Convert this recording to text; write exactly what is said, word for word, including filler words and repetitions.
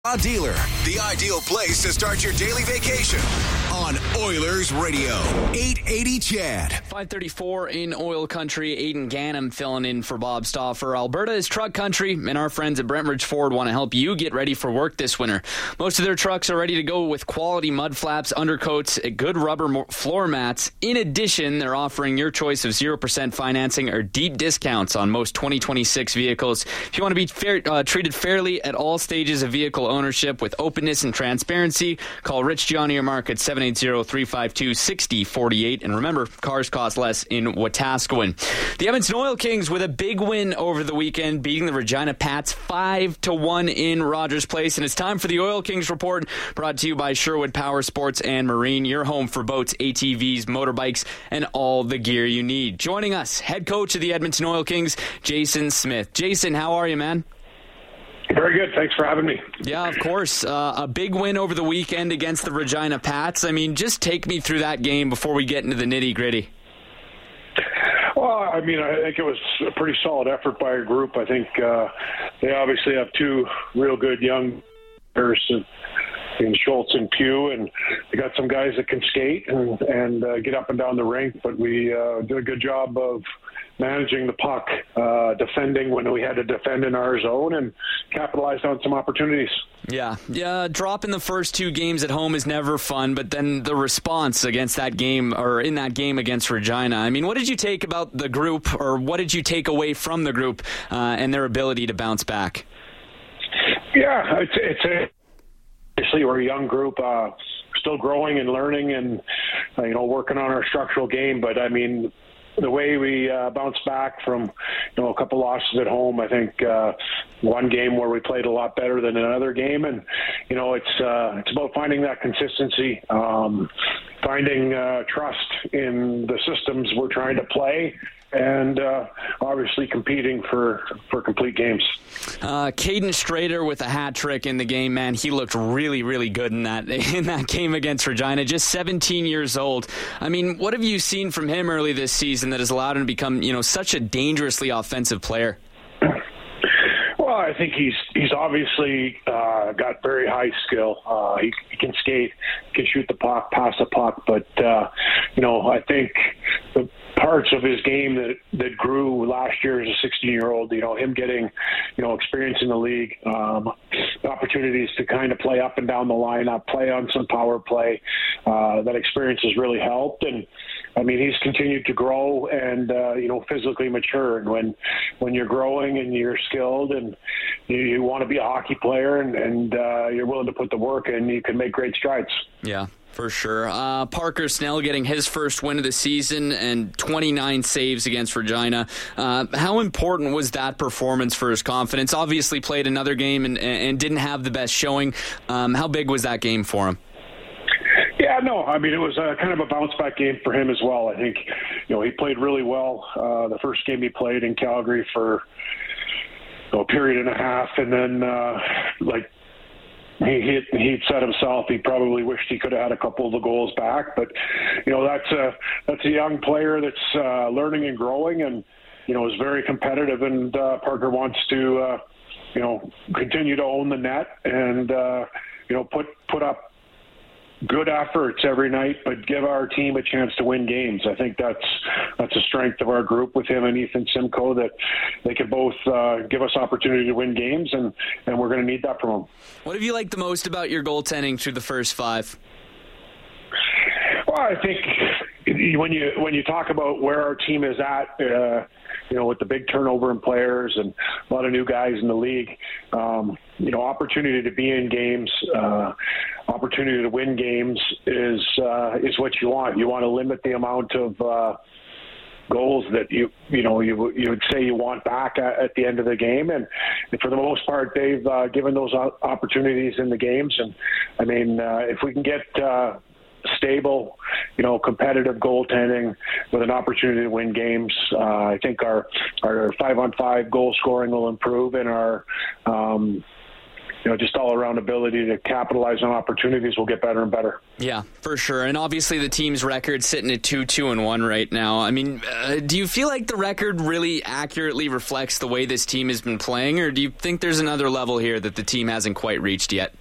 A dealer, the ideal place to start your daily vacation on Oilers Radio, eight eighty C H E D. five thirty-four in oil country. Aidan Gannam filling in for Bob Stauffer. Alberta is truck country, and our friends at Brentridge Ford want to help you get ready for work this winter. Most of their trucks are ready to go with quality mud flaps, undercoats, good rubber floor mats. In addition, they're offering your choice of zero percent financing or deep discounts on most twenty twenty-six vehicles. If you want to be fair, uh, treated fairly at all stages of vehicle ownership with openness and transparency, call Rich, Johnny, or Mark at seven eight zero, three five two, six zero four eight. And remember, cars cost less in Wetaskiwin. The Edmonton Oil Kings with a big win over the weekend, beating the Regina Pats five to one in Rogers Place. And it's time for the Oil Kings Report, brought to you by Sherwood Power Sports and Marine, your home for boats, A T Vs, motorbikes, and all the gear you need. Joining us, head coach of the Edmonton Oil Kings, Jason Smith. Jason, how are you, man? Very good. Thanks for having me. Yeah, of course. Uh, a big win over the weekend against the Regina Pats. I mean, just take me through that game before we get into the nitty-gritty. Well, I mean, I think it was a pretty solid effort by our group. I think uh, they obviously have two real good young players in Schultz and Pugh, and they got some guys that can skate and, and uh, get up and down the rink, but we uh, did a good job of managing the puck, uh, defending when we had to defend in our zone, and capitalized on some opportunities. Yeah, yeah. Dropping the first two games at home is never fun, but then the response against that game, or in that game against Regina. I mean, what did you take about the group, or what did you take away from the group uh, and their ability to bounce back? Yeah, it's it's a, obviously we're a young group, uh, still growing and learning, and uh, you know working on our structural game. But I mean, the way we uh, bounced back from, you know, a couple losses at home, I think uh, one game where we played a lot better than another game, and you know, it's uh, it's about finding that consistency, um, finding uh, trust in the systems we're trying to play, and uh, obviously competing for, for complete games. Uh, Caden Strader with a hat trick in the game, man. He looked really, really good in that in that game against Regina. Just seventeen years old. I mean, what have you seen from him early this season that has allowed him to become, you know, such a dangerously offensive player? Well, I think he's he's obviously uh, got very high skill. Uh, he, he can skate, can shoot the puck, pass the puck, but uh, you know, I think the parts of his game that that grew last year as a sixteen-year-old, you know, him getting, you know, experience in the league, um, opportunities to kind of play up and down the lineup, play on some power play. Uh, that experience has really helped, and I mean, he's continued to grow and uh, you know, physically mature. And when when you're growing and you're skilled and you, you want to be a hockey player and, and uh, you're willing to put the work in, you can make great strides. Yeah. For sure. Uh, Parker Snell getting his first win of the season and twenty-nine saves against Regina. Uh, how important was that performance for his confidence? Obviously played another game and, and didn't have the best showing. Um, how big was that game for him? Yeah, no, I mean, it was a kind of a bounce-back game for him as well. I think, you know, he played really well uh, the first game he played in Calgary for you know, a period and a half, and then, uh, like, He hit, he'd said himself he probably wished he could have had a couple of the goals back, but you know that's a that's a young player that's uh, learning and growing, and you know is very competitive. And uh, Parker wants to uh, you know continue to own the net and uh, you know put put up good efforts every night, but give our team a chance to win games. I think that's that's a strength of our group with him and Ethan Simcoe, that they can both uh, give us opportunity to win games, and, and we're going to need that from them. What have you liked the most about your goaltending through the first five? Well, I think when you when you talk about where our team is at, uh, you know, with the big turnover in players and a lot of new guys in the league, um, you know, opportunity to be in games, uh, opportunity to win games is uh, is what you want. You want to limit the amount of uh, goals that you you know you you would say you want back at, at the end of the game, and, and for the most part, they've uh, given those opportunities in the games. And I mean, uh, if we can get uh, stable, you know, competitive goaltending with an opportunity to win games, uh, I think our our five on five goal scoring will improve, and our um, you know, just all around ability to capitalize on opportunities will get better and better. Yeah, for sure. And obviously the team's record sitting at two, two and one right now. I mean, uh, do you feel like the record really accurately reflects the way this team has been playing, or do you think there's another level here that the team hasn't quite reached yet?